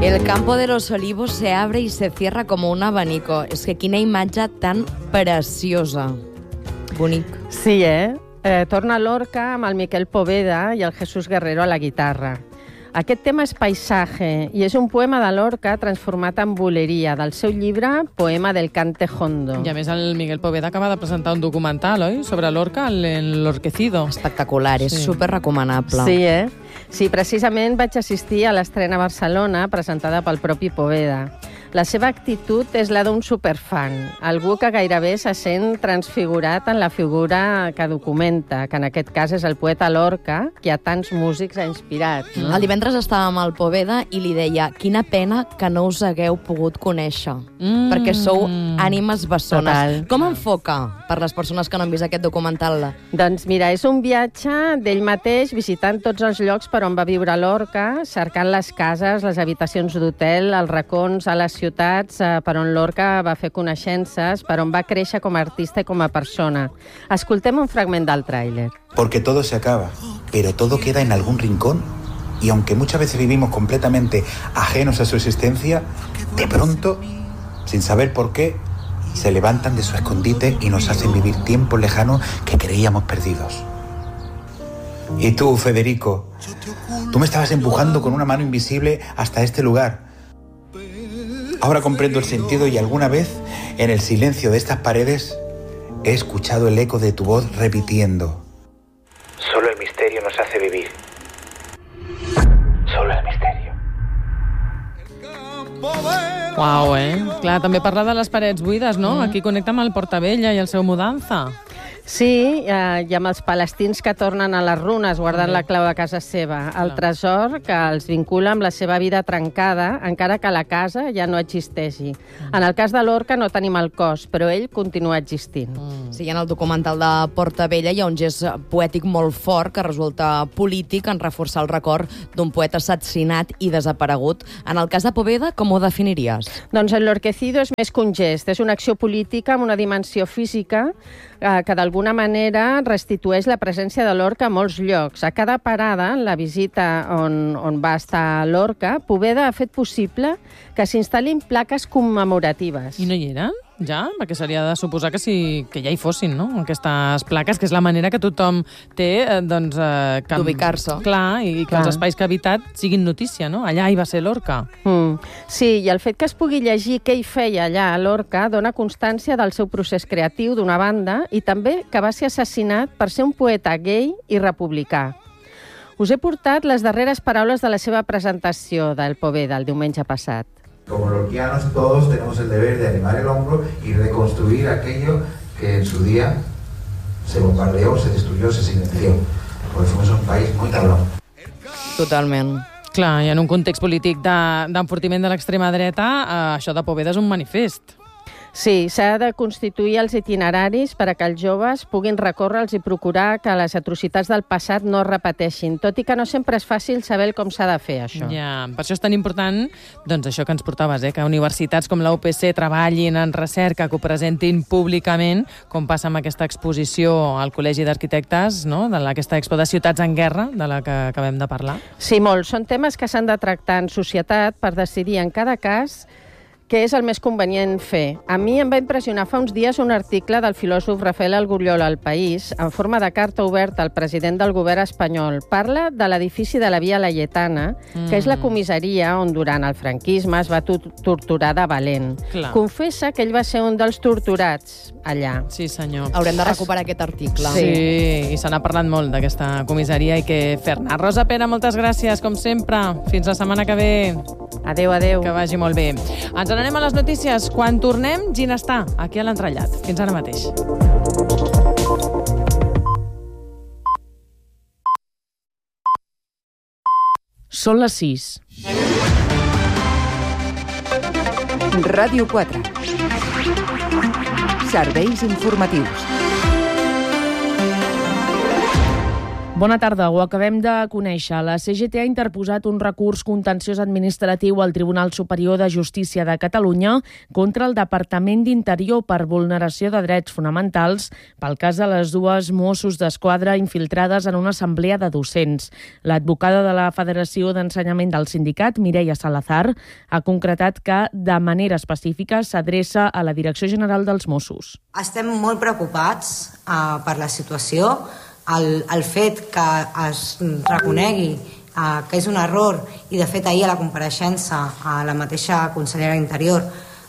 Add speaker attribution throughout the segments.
Speaker 1: El campo de los olivos se abre y se cierra como un abanico. És que quina imatge tan preciosa. Bonic.
Speaker 2: Sí, torna Lorca amb el Miquel Poveda i el Jesús Guerrero a la guitarra. Aquest tema és Paisaje i és un poema de Lorca transformat en buleria del seu llibre Poema del Cante Hondo.
Speaker 3: I a més el Miguel Poveda acaba de presentar un documental, oi?, sobre Lorca, l'Orquecido.
Speaker 1: Espectacular, és superrecomanable.
Speaker 2: Sí, Sí, precisament vaig assistir a l'estrena a Barcelona presentada pel propi Poveda. La seva actitud és la d'un superfan, algú que gairebé se sent transfigurat en la figura que documenta, que en aquest cas és el poeta Lorca, que a tants músics ha inspirat. No?
Speaker 1: El divendres estàvem al Poveda i li deia quina pena que no us hagueu pogut conèixer, perquè sou ànimes bessones.
Speaker 2: Total.
Speaker 1: Com enfoca per les persones que no han vist aquest documental?
Speaker 2: Doncs mira, és un viatge d'ell mateix visitant tots els llocs per on va viure Lorca, cercant les cases, les habitacions d'hotel, els racons a les ciutats per on Lorca va fer coneixences, per on va créixer com a artista i com a persona. Escoltem un fragment del tràiler.
Speaker 4: Porque todo se acaba, pero todo queda en algún rincón y aunque muchas veces vivimos completamente ajenos a su existencia, de pronto, sin saber por qué, se levantan de su escondite y nos hacen vivir tiempos lejanos que creíamos perdidos. Y tú, Federico, tú me estabas empujando con una mano invisible hasta este lugar. Ahora comprendo el sentido y alguna vez, en el silencio de estas paredes, he escuchado el eco de tu voz repitiendo: solo el misterio nos hace vivir. Solo el misterio.
Speaker 3: Uau, Clar, també parla de les parets buides, no? Aquí connecta amb el Portavella i el seu Mudanza.
Speaker 2: Sí, i amb els palestins que tornen a les runes guardant la clau de casa seva. El tresor que els vincula amb la seva vida trencada, encara que la casa ja no existeixi. En el cas de Lorca no tenim el cos, però ell continua existint.
Speaker 1: Sí, en el documental de Portavella hi ha un gest poètic molt fort que resulta polític en reforçar el record d'un poeta assassinat i desaparegut. En el cas de Poveda, com ho definiries?
Speaker 2: Doncs l'Orquecido és més que un gest, és una acció política amb una dimensió física que d'alguna manera restitueix la presència de Lorca a molts llocs. A cada parada, en la visita on va estar Lorca, Poveda ha fet possible que s'instal·lin plaques commemoratives.
Speaker 3: I no hi eren, ja? Perquè seria de suposar que sí, que ja hi fossin, no?, aquestes plaques, que és la manera que tothom té
Speaker 1: d'ubicar-se.
Speaker 3: Clar, i que els espais que ha habitat siguin notícia, no? Allà hi va ser Lorca.
Speaker 2: Sí, i el fet que es pugui llegir què hi feia allà a Lorca dona constància del seu procés creatiu, d'una banda, i també que va ser assassinat per ser un poeta gay i republicà. Us he portat les darreres paraules de la seva presentació del Poveda el diumenge passat.
Speaker 5: Como lorquianos todos tenemos el deber de animar el hombro y reconstruir aquello que en su día se bombardeó, se destruyó, se silenció. Porque somos un país muy cabrón.
Speaker 1: Totalment.
Speaker 3: Clar, i en un context polític d'enfortiment de l'extrema dreta, això de Poveda és un manifest.
Speaker 2: Sí, s'ha de constituir els itineraris per a que els joves puguin recórrer-los i procurar que les atrocitats del passat no es repeteixin, tot i que no sempre és fàcil saber com s'ha de fer, això.
Speaker 3: Ja, per això és tan important, doncs això que ens portaves, que universitats com la UPC treballin en recerca, que ho presentin públicament, com passa amb aquesta exposició al Col·legi d'Arquitectes, no?, d'aquesta expo de Ciutats en Guerra, de la que acabem de parlar.
Speaker 2: Sí, molt. Són temes que s'han de tractar en societat per decidir en cada cas què és el més convenient fer. A mi em va impressionar fa uns dies un article del filòsof Rafael Algullol al País, en forma de carta oberta al president del govern espanyol. Parla de l'edifici de la Via Laietana, que és la comissaria on durant el franquisme es va torturar de valent.
Speaker 3: Clar.
Speaker 2: Confessa que ell va ser un dels torturats allà.
Speaker 3: Sí, senyor.
Speaker 1: Haurem de recuperar aquest article.
Speaker 3: Sí, i se n'ha parlat molt d'aquesta comissaria i què fer-ne. Rosa Pera, moltes gràcies, com sempre. Fins la setmana que ve.
Speaker 2: Adéu, adéu.
Speaker 3: Que vagi molt bé. Ens n'anem a les notícies. Quan tornem, Ginestar, aquí a l'Entrellat. Fins ara mateix.
Speaker 6: Són les 6.
Speaker 7: Ràdio 4. Serveis informatius.
Speaker 6: Bona tarda, ho acabem de conèixer. La CGT ha interposat un recurs contenciós administratiu al Tribunal Superior de Justícia de Catalunya contra el Departament d'Interior per vulneració de drets fonamentals pel cas de les dues Mossos d'Esquadra infiltrades en una assemblea de docents. L'advocada de la Federació d'Ensenyament del sindicat, Mireia Salazar, ha concretat que de manera específica s'adreça a la Direcció General dels Mossos.
Speaker 8: Estem molt preocupats per la situació. El fet que es reconegui que és un error, i de fet ahir a la compareixença la mateixa consellera d'Interior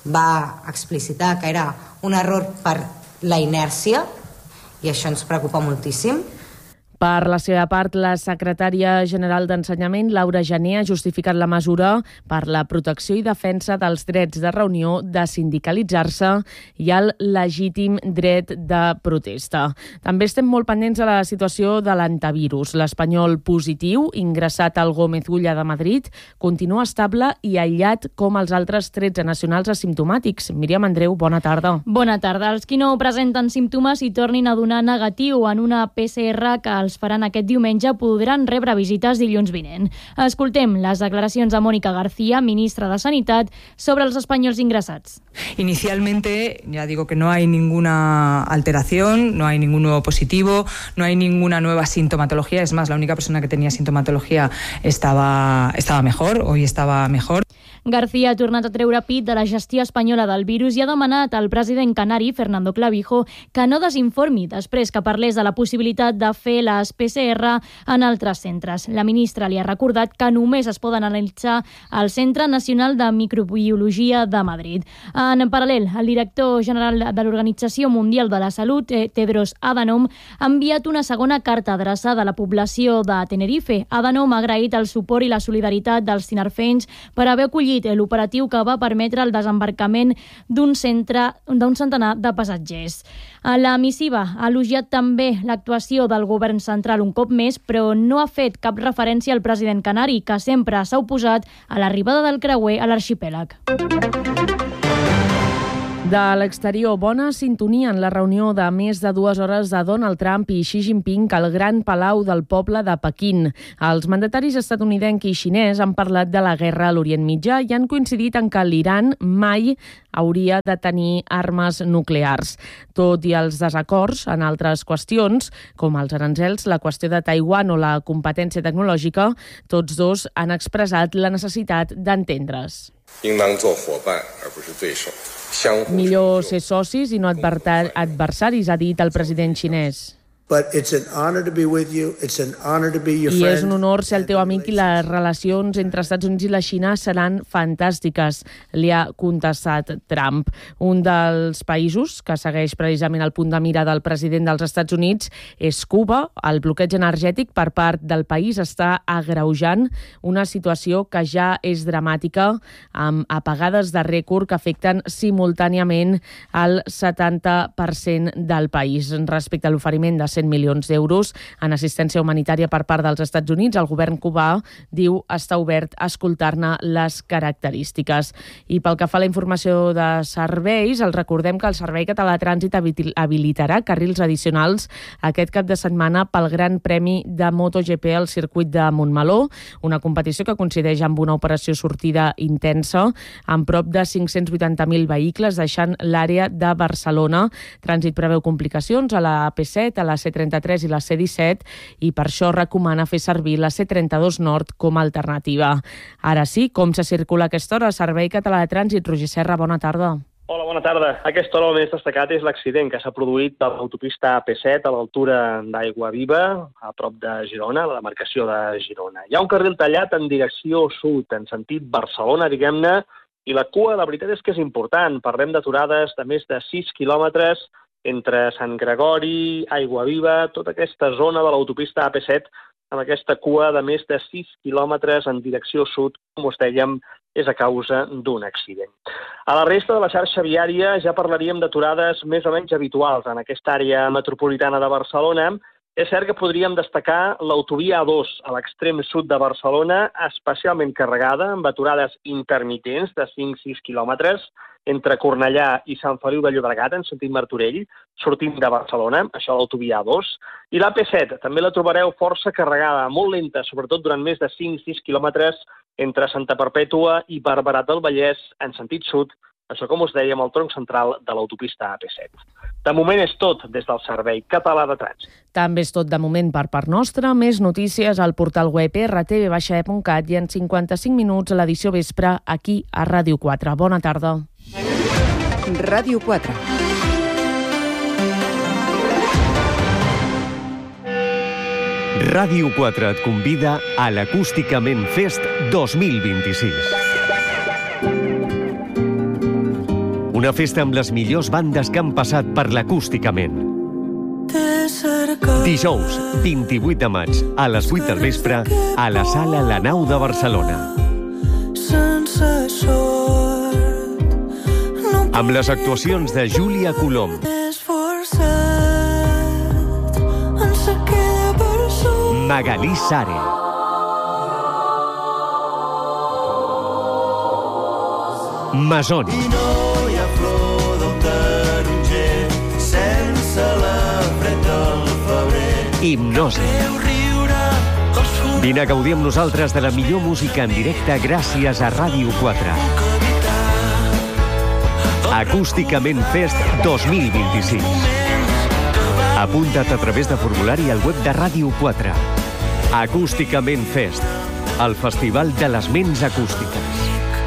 Speaker 8: va explicitar que era un error per la inèrcia, i això ens preocupa moltíssim.
Speaker 6: Per la seva part, la secretària general d'Ensenyament, Laura Gené, ha justificat la mesura per la protecció i defensa dels drets de reunió, de sindicalitzar-se i el legítim dret de protesta. També estem molt pendents de la situació de l'antivirus. L'espanyol positiu, ingressat al Gómez Ulla de Madrid, continua estable i aïllat com els altres 13 nacionals asimptomàtics. Míriam Andreu, bona tarda.
Speaker 9: Bona tarda. Els qui no presenten símptomes i tornin a donar negatiu en una PCR que els faran aquest diumenge podran rebre visites dilluns vinent. Escoltem les declaracions de Mónica García, ministra de Sanitat, sobre els espanyols ingressats.
Speaker 10: Inicialmente, ya digo que no hay ninguna alteración, no hay ningún nuevo positivo, no hay ninguna nueva sintomatología. Es más, la única persona que tenía sintomatología estaba mejor, hoy estaba mejor.
Speaker 9: García ha tornat a treure pit de la gestió espanyola del virus i ha demanat al president canari, Fernando Clavijo, que no desinformi després que parlés de la possibilitat de fer les PCR en altres centres. La ministra li ha recordat que només es poden analitzar al Centre Nacional de Microbiologia de Madrid. En paral·lel, el director general de l'Organització Mundial de la Salut, Tedros Adhanom, ha enviat una segona carta adreçada a la població de Tenerife. Adhanom ha agraït el suport i la solidaritat dels tinarfenys per haver acollit l'operatiu que va permetre el desembarcament d'un centenar de passatgers. La missiva ha elogiat també l'actuació del govern central un cop més, però no ha fet cap referència al president canari, que sempre s'ha oposat a l'arribada del creuer a l'arxipèlag.
Speaker 6: De l'exterior, bona sintonia en la reunió de més de 2 hores de Donald Trump i Xi Jinping al Gran Palau del Poble de Pequín. Els mandataris estatunidenc i xinès han parlat de la guerra a l'Orient Mitjà i han coincidit en que l'Iran mai hauria de tenir armes nuclears. Tot i els desacords en altres qüestions, com els aranzels, la qüestió de Taiwan o la competència tecnològica, tots dos han expressat la necessitat d'entendre's. Millor ser socis i no adversaris, ha dit el president xinès. I és un honor ser el teu amic i les relacions entre Estats Units i la Xina seran fantàstiques, li ha contestat Trump. Un dels països que segueix precisament el punt de mira del president dels Estats Units és Cuba. El bloqueig energètic per part del país està agreujant una situació que ja és dramàtica, amb apagades de rècord que afecten simultàniament el 70% del país. Respecte a l'oferiment de 100 milions d'euros en assistència humanitària per part dels Estats Units, el govern cubà diu estar obert a escoltar-ne les característiques. I pel que fa a la informació de serveis, els recordem que el Servei Català de Trànsit habilitarà carrils addicionals aquest cap de setmana pel Gran Premi de MotoGP al circuit de Montmeló, una competició que coincideix amb una operació sortida intensa amb prop de 580.000 vehicles, deixant l'àrea de Barcelona. Trànsit preveu complicacions a la AP7, a la C33 i la C17 i per això recomana fer servir la C32 Nord com a alternativa. Ara sí, com se circula a aquesta hora? Servei Català de Trànsit. Roger Serra, bona tarda.
Speaker 11: Hola, bona tarda. A aquesta hora el més destacat és l'accident que s'ha produït a l'autopista AP7 a l'altura d'Aiguaviva, a prop de Girona, la demarcació de Girona. Hi ha un carril tallat en direcció sud, en sentit Barcelona, diguem-ne, i la cua, la veritat és que és important. Parlem d'aturades de més de 6 quilòmetres entre Sant Gregori, Aiguaviva, tota aquesta zona de l'autopista AP7, amb aquesta cua de més de 6 quilòmetres en direcció sud, com us dèiem, és a causa d'un accident. A la resta de la xarxa viària ja parlaríem d'aturades més o menys habituals en aquesta àrea metropolitana de Barcelona, És cert que podríem destacar l'autovia A2 a l'extrem sud de Barcelona, especialment carregada, amb aturades intermitents de 5-6 quilòmetres entre Cornellà i Sant Feliu de Llobregat, en sentit Martorell, sortint de Barcelona, això a l'autovia A2. I l'AP7 també la trobareu força carregada, molt lenta, sobretot durant més de 5-6 quilòmetres entre Santa Perpètua i Barberà del Vallès, en sentit sud, això, com us dèiem, el tronc central de l'autopista AP7. De moment és tot des del Servei Català de Trànsit.
Speaker 6: També és tot de moment per part nostra. Més notícies al portal web rtv-e.cat i en 55 minuts a l'edició vespre aquí a Ràdio 4. Bona tarda.
Speaker 7: Ràdio 4.
Speaker 12: Ràdio 4 et convida a l'Acústicament Fest 2026. Una festa amb les millors bandes que han passat per l'Acústicament. Dijous, 28 de maig, a les 8 del vespre, a la Sala La Nau de Barcelona. Amb les actuacions de Júlia Colom, Magalí Sare, Masoni, Hipnosi. Vine a gaudir amb nosaltres de la millor música en directe gràcies a Ràdio 4. Acústicament Fest 2026. Apunta't a través de formulari al web de Ràdio 4. Acústicament Fest, el festival de les ments acústiques.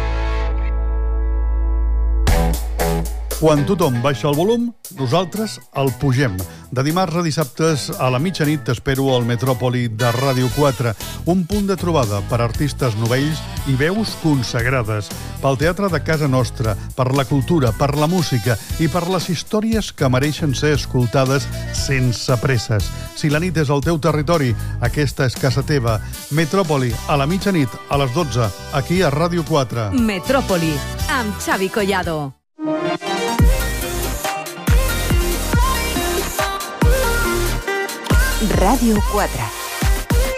Speaker 13: Quan tothom baixa el volum, nosaltres el pugem. De dimarts a dissabtes a la mitjanit t'espero al Metròpoli de Ràdio 4, un punt de trobada per artistes novells i veus consagrades, pel teatre de casa nostra, per la cultura, per la música i per les històries que mereixen ser escoltades sense presses. Si la nit és al teu territori, aquesta és casa teva. Metròpoli, a la mitjanit, a les 12, aquí a Ràdio 4.
Speaker 7: Metròpoli, amb Xavi Collado. Ràdio 4.